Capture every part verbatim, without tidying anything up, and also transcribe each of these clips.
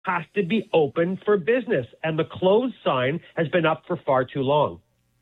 has to be open for business, and the closed sign has been up for far too long.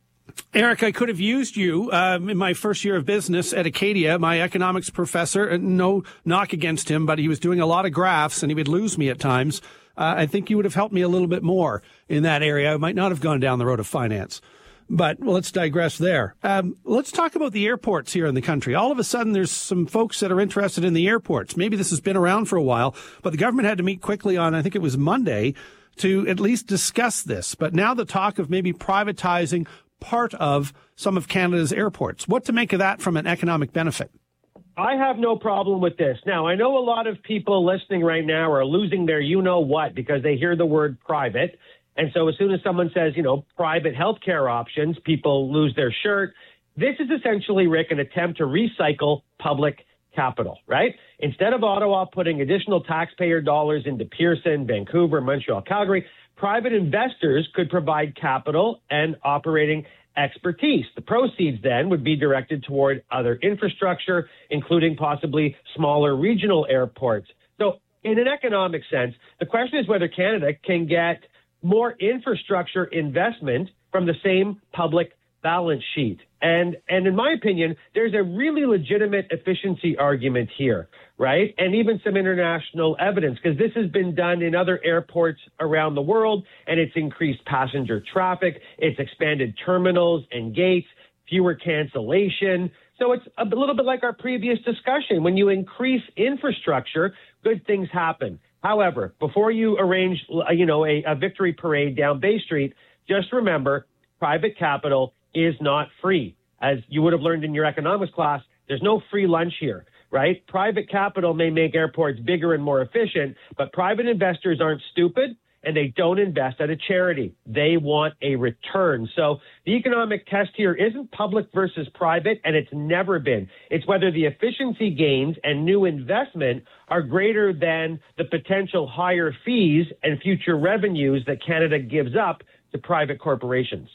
Eric, I could have used you um, in my first year of business at Acadia. My economics professor, no knock against him, but he was doing a lot of graphs and he would lose me at times. Uh, I think you would have helped me a little bit more in that area. I might not have gone down the road of finance. But well, let's digress there. Um, let's talk about the airports here in the country. All of a sudden, there's some folks that are interested in the airports. Maybe this has been around for a while, but the government had to meet quickly on, I think it was Monday, to at least discuss this. But now the talk of maybe privatizing part of some of Canada's airports. What to make of that from an economic benefit? I have no problem with this. Now, I know a lot of people listening right now are losing their you-know-what because they hear the word private. And so as soon as someone says, you know, private healthcare options, people lose their shirt. This is essentially, Rick, an attempt to recycle public capital, right? Instead of Ottawa putting additional taxpayer dollars into Pearson, Vancouver, Montreal, Calgary, private investors could provide capital and operating expertise. The proceeds then would be directed toward other infrastructure, including possibly smaller regional airports. So in an economic sense, the question is whether Canada can get more infrastructure investment from the same public balance sheet. And and in my opinion, there's a really legitimate efficiency argument here, right? And even some international evidence, because this has been done in other airports around the world, and it's increased passenger traffic, it's expanded terminals and gates, fewer cancellation. So it's a little bit like our previous discussion. When you increase infrastructure, good things happen. However, before you arrange, you know, a, a victory parade down Bay Street, just remember, private capital is not free. As you would have learned in your economics class, there's no free lunch here, right? Private capital may make airports bigger and more efficient, but private investors aren't stupid, and they don't invest at a charity. They want a return. So the economic test here isn't public versus private, and it's never been. It's whether the efficiency gains and new investment are greater than the potential higher fees and future revenues that Canada gives up to private corporations.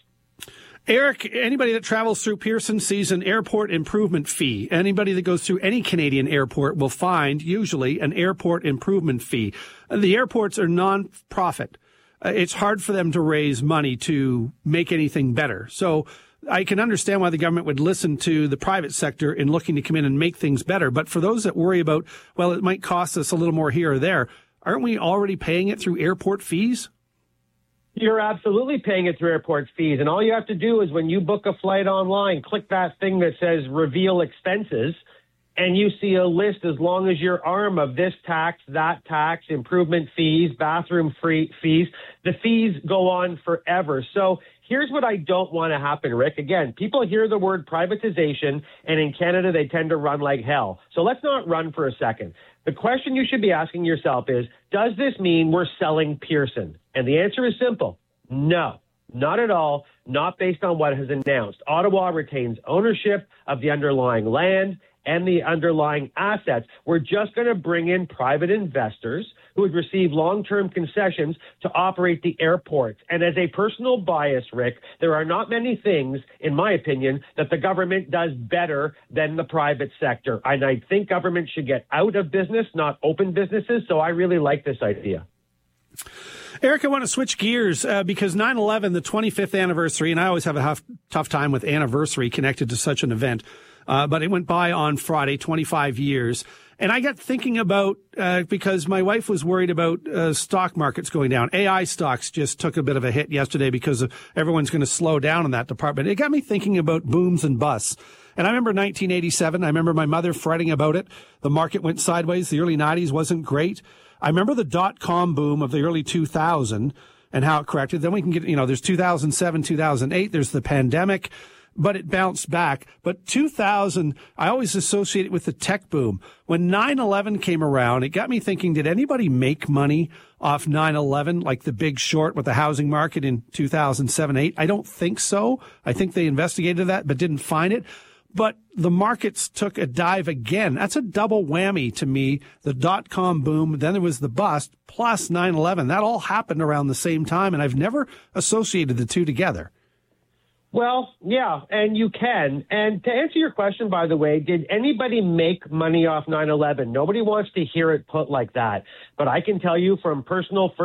Eric, anybody that travels through Pearson sees an airport improvement fee. Anybody that goes through any Canadian airport will find usually an airport improvement fee. The airports are non-profit. Uh, it's hard for them to raise money to make anything better. So I can understand why the government would listen to the private sector in looking to come in and make things better. But for those that worry about, well, it might cost us a little more here or there, aren't we already paying it through airport fees? You're absolutely paying it through airport fees. And all you have to do is when you book a flight online, click that thing that says reveal expenses, and you see a list as long as your arm of this tax, that tax, improvement fees, bathroom free fees. The fees go on forever. So here's what I don't want to happen, Rick. Again, people hear the word privatization, and in Canada, they tend to run like hell. So let's not run for a second. The question you should be asking yourself is, does this mean we're selling Pearson? And the answer is simple. No, not at all. Not based on what has announced. Ottawa retains ownership of the underlying land and the underlying assets. We're just going to bring in private investors who would receive long-term concessions to operate the airports. And as a personal bias, Rick, there are not many things, in my opinion, that the government does better than the private sector. And I think government should get out of business, not open businesses. So I really like this idea. Eric, I want to switch gears uh, because nine eleven, the twenty-fifth anniversary, and I always have a huff, tough time with anniversary connected to such an event, uh, but it went by on Friday, twenty-five years. And I got thinking about, uh, because my wife was worried about uh, stock markets going down. A I stocks just took a bit of a hit yesterday because of, everyone's going to slow down in that department. It got me thinking about booms and busts. And I remember nineteen eighty-seven. I remember my mother fretting about it. The market went sideways. The early nineties wasn't great. I remember the dot-com boom of the early two thousand and how it corrected. Then we can get, you know, there's two thousand seven, two thousand eight, there's the pandemic, but it bounced back. But two thousand, I always associate it with the tech boom. When nine eleven came around, it got me thinking, did anybody make money off nine eleven, like the Big Short with the housing market in two thousand seven, eight? I don't think so. I think they investigated that, but didn't find it. But the markets took a dive again. That's a double whammy to me. The dot-com boom, then there was the bust, plus nine eleven. That all happened around the same time, and I've never associated the two together. Well, yeah, and you can. And to answer your question, by the way, did anybody make money off nine eleven? Nobody wants to hear it put like that. But I can tell you from personal